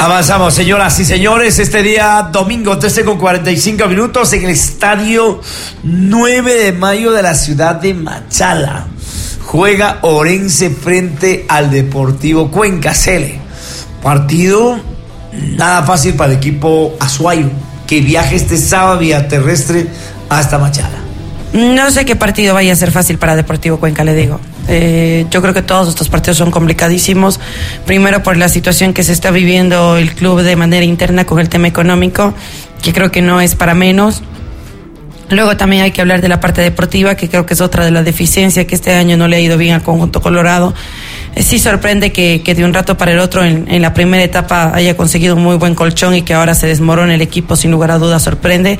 Avanzamos, señoras y señores, este día domingo 13:45 en el estadio 9 de mayo de la ciudad de Machala. Juega Orense frente al Deportivo Cuenca, Cele. Partido nada fácil para el equipo azuayo, que viaja este sábado vía terrestre hasta Machala. No sé qué partido vaya a ser fácil para Deportivo Cuenca, le digo. Yo creo que todos estos partidos son complicadísimos. Primero por la situación que se está viviendo el club de manera interna con el tema económico, que creo que no es para menos. Luego también hay que hablar de la parte deportiva, que creo que es otra de las deficiencias, que este año no le ha ido bien al conjunto colorado. Sí sorprende que de un rato para el otro en la primera etapa haya conseguido un muy buen colchón y que ahora se desmorone el equipo, sin lugar a dudas sorprende.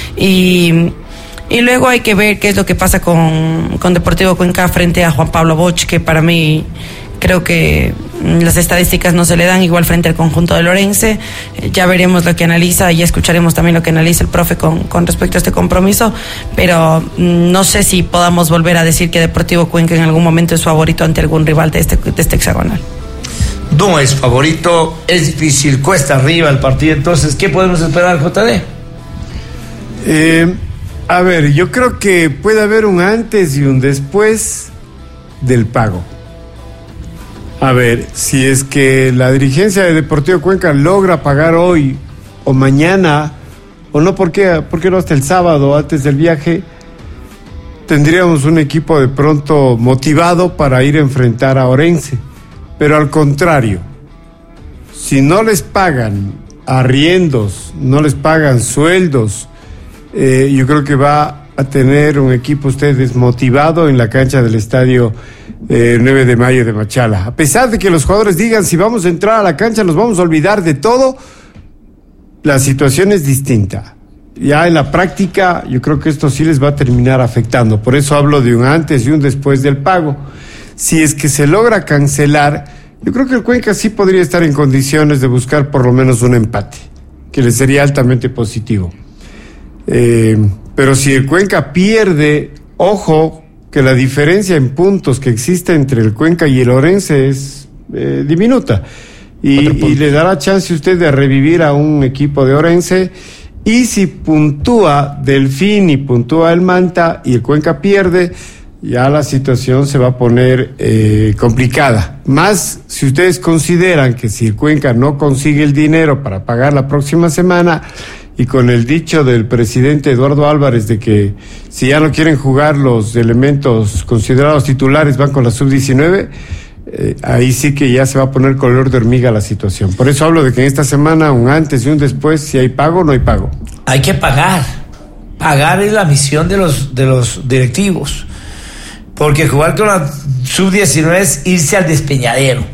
Y luego hay que ver qué es lo que pasa con Deportivo Cuenca frente a Juan Pablo Bosch, que para mí creo que las estadísticas no se le dan, igual frente al conjunto de Orense. Ya veremos lo que analiza y escucharemos también lo que analiza el profe con respecto a este compromiso, pero no sé si podamos volver a decir que Deportivo Cuenca en algún momento es favorito ante algún rival de este hexagonal. No es favorito, es difícil, cuesta arriba el partido. Entonces, ¿qué podemos esperar, JD? A ver, yo creo que puede haber un antes y un después del pago. A ver, si es que la dirigencia de Deportivo Cuenca logra pagar hoy o mañana, o no, ¿por qué no hasta el sábado antes del viaje? Tendríamos un equipo de pronto motivado para ir a enfrentar a Orense. Pero al contrario, si no les pagan arriendos, no les pagan sueldos, yo creo que va a tener un equipo usted desmotivado en la cancha del estadio 9 de mayo de Machala. A pesar de que los jugadores digan, si vamos a entrar a la cancha nos vamos a olvidar de todo, la situación es distinta. Ya en la práctica yo creo que esto sí les va a terminar afectando. Por eso hablo de un antes y un después del pago. Si es que se logra cancelar, yo creo que el Cuenca sí podría estar en condiciones de buscar por lo menos un empate, que le sería altamente positivo. Pero si el Cuenca pierde, ojo, que la diferencia en puntos que existe entre el Cuenca y el Orense es diminuta. Y le dará chance usted de revivir a un equipo de Orense. Y si puntúa Delfín y puntúa el Manta y el Cuenca pierde, ya la situación se va a poner complicada. Más si ustedes consideran que si el Cuenca no consigue el dinero para pagar la próxima semana, y con el dicho del presidente Eduardo Álvarez de que si ya no quieren jugar los elementos considerados titulares van con la sub-19, ahí sí que ya se va a poner color de hormiga la situación. Por eso hablo de que en esta semana un antes y un después, si hay pago o no hay pago. Hay que pagar. Pagar es la misión de los directivos. Porque jugar con la sub-19 es irse al despeñadero.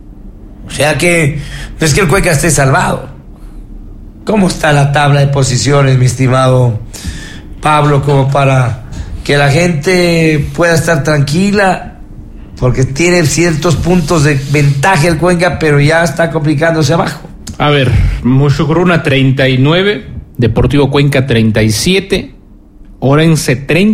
O sea que no es que el Cuenca esté salvado. ¿Cómo está la tabla de posiciones, mi estimado Pablo, como para que la gente pueda estar tranquila? Porque tiene ciertos puntos de ventaja el Cuenca, pero ya está complicándose abajo. A ver, Mushuruna 39, Deportivo Cuenca 37, Orense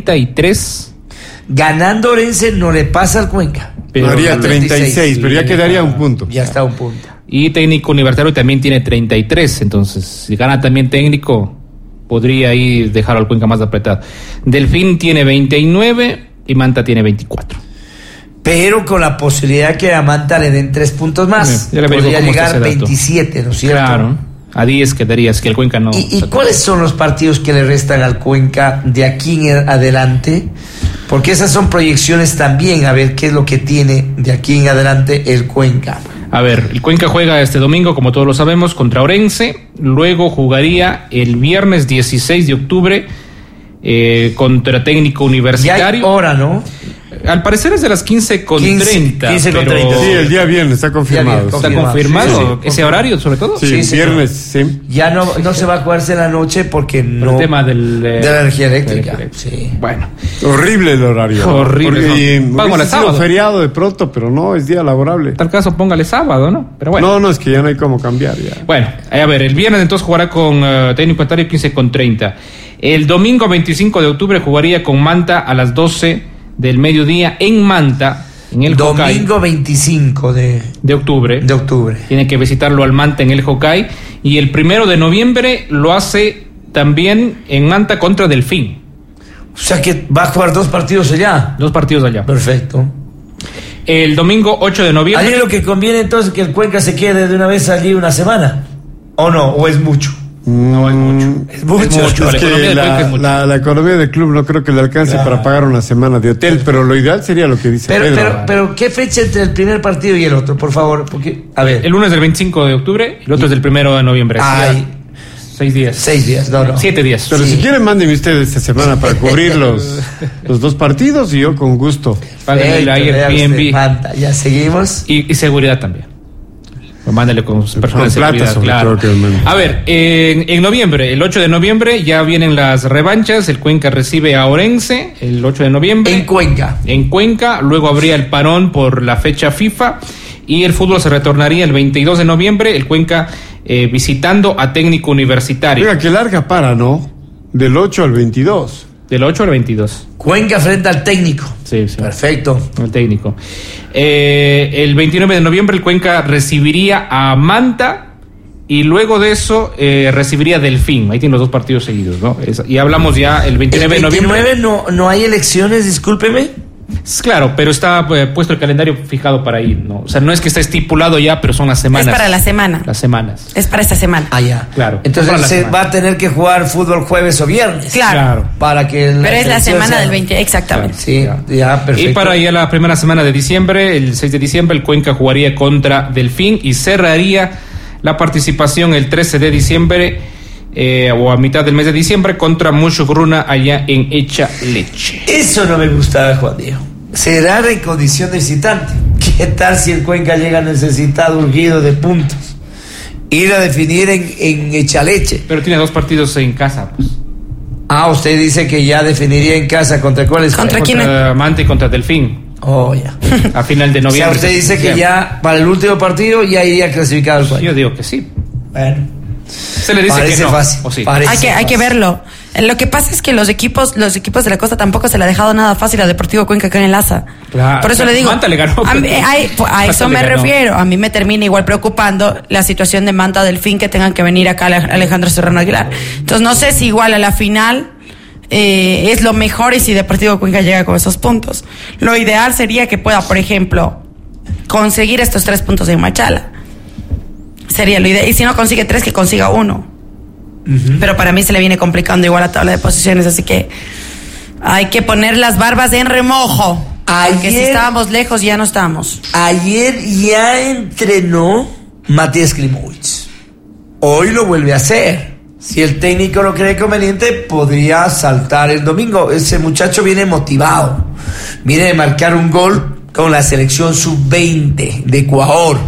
33. Ganando Orense no le pasa al Cuenca. Pero haría 36, pero ya quedaría un punto. Ya está un punto. Y Técnico Universitario también tiene 33, entonces si gana también Técnico podría ahí dejar al Cuenca más apretado. Delfín tiene 29 y Manta tiene 24. Pero con la posibilidad que a Manta le den 3 puntos más, podría llegar a 27, ¿no es cierto? Claro, a 10 quedarías que el Cuenca no. ¿Y cuáles son los partidos que le restan al Cuenca de aquí en adelante? Porque esas son proyecciones también, a ver qué es lo que tiene de aquí en adelante el Cuenca. A ver, el Cuenca juega este domingo, como todos lo sabemos, contra Orense. Luego jugaría el viernes 16 de octubre contra Técnico Universitario. Ya hay hora, ¿no? Al parecer es de las 15:30. 15:30. Sí, el día viernes está confirmado. ¿Está confirmado ese horario, sobre todo? Sí, viernes, sí. Ya no se va a jugarse en la noche porque no. El tema de la energía eléctrica. Sí. Bueno. Horrible el horario. Horrible. Póngale sábado. Feriado de pronto, pero no, es día laborable. En tal caso, póngale sábado, ¿no? Pero bueno. No, es que ya no hay cómo cambiar. Ya. Bueno, a ver, el viernes entonces jugará con Técnico Universitario 15:30. El domingo 25 de octubre jugaría con Manta a las 12 del mediodía en Manta. en el Hokkaido. Domingo 25 de octubre. Tiene que visitarlo al Manta en el Hokkaido. Y el 1 de noviembre lo hace también en Manta contra Delfín. O sea que va a jugar 2 partidos allá. 2 partidos allá. Perfecto. El domingo 8 de noviembre. ¿Allí lo que conviene entonces que el Cuenca se quede de una vez allí una semana? ¿O no? ¿O es mucho? No es mucho. Es mucho. Es que la economía del club no creo que le alcance para pagar una semana de hotel, pero lo ideal sería lo que dice Pedro. Pero ¿qué fecha entre el primer partido y el otro, por favor? Porque, a ver. El lunes del 25 de octubre, el otro es del 1 de noviembre. Ay. 6 días. 6 días, no. 7 días. Pero si quieren, mándenme ustedes esta semana para cubrir los 2 partidos y yo con gusto. Páganle ahí el Airbnb. Ya seguimos. Y seguridad también. Mándale con sus personas de plata, seguridad, claro. A ver, en noviembre, el 8 de noviembre, ya vienen las revanchas. El Cuenca recibe a Orense el 8 de noviembre. En Cuenca. Luego habría el parón por la fecha FIFA. Y el fútbol se retornaría el 22 de noviembre. El Cuenca visitando a Técnico Universitario. Oiga, que larga para, ¿no? Del 8 al 22. Del 8 al 22. Cuenca frente al Técnico. Sí. Perfecto. El Técnico. El 29 de noviembre el Cuenca recibiría a Manta y luego de eso recibiría Delfín. Ahí tienen los 2 partidos seguidos, ¿no? Y hablamos ya el 29 de noviembre. ¿El 29 no hay elecciones, discúlpeme? Claro, pero está puesto el calendario fijado para ir, ¿no? O sea, no es que está estipulado ya, pero son las semanas. Es para la semana. Las semanas. Es para esta semana. Ah, ya. Claro. Entonces se va a tener que jugar fútbol jueves o viernes. Claro. Para que pero es la semana del 20, exactamente. Claro. Sí, ya, perfecto. Y para ya la primera semana de diciembre, el 6 de diciembre, el Cuenca jugaría contra Delfín y cerraría la participación el 13 de diciembre o a mitad del mes de diciembre contra Mushogruna allá en Echaleche. Eso no me gustaba, Juan Diego. Será en condición de visitante. ¿Qué tal si el Cuenca llega necesitado, urgido de puntos? Ir a definir en Echaleche. Pero tiene 2 partidos en casa, pues. Ah, usted dice que ya definiría en casa. ¿Contra cuáles? ¿Contra quién? Contra Manta y contra Delfín. Oh, ya. A final de noviembre. O sea, usted dice que ya para el último partido ya iría clasificado el Cuenca. Yo digo que sí. Bueno. Se le dice Parece que no. Fácil. ¿O sí? Hay que verlo. Lo que pasa es que los equipos de la costa tampoco se le ha dejado nada fácil a Deportivo Cuenca acá en el ASA. Claro. Por eso le digo. Manta le ganó. A eso me refiero. A mí me termina igual preocupando la situación de Manta Delfín, que tengan que venir acá Alejandro Serrano Aguilar. Entonces no sé si igual a la final es lo mejor y si Deportivo Cuenca llega con esos puntos. Lo ideal sería que pueda, por ejemplo, conseguir estos 3 puntos en Machala. Sería lo ideal. Y si no consigue 3, que consiga 1. Pero para mí se le viene complicando igual la tabla de posiciones, así que hay que poner las barbas en remojo. Porque si estábamos lejos ya no estamos. Ayer ya entrenó Matías Klimowicz. Hoy lo vuelve a hacer. Si el técnico lo cree conveniente, podría saltar el domingo. Ese muchacho viene motivado. Viene de marcar un gol con la selección sub-20 de Ecuador.